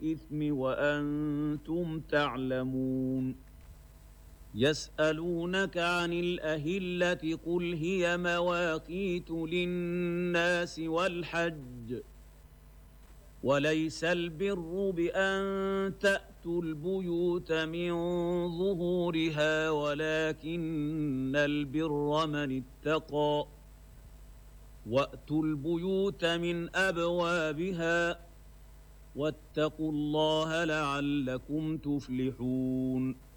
الإثم وأنتم تعلمون يسألونك عن الأهلة قل هي مواقيت للناس والحج وليس البر بأن تأتوا البيوت من ظهورها ولكن البر من اتقى وأتوا البيوت من أبوابها واتقوا الله لعلكم تفلحون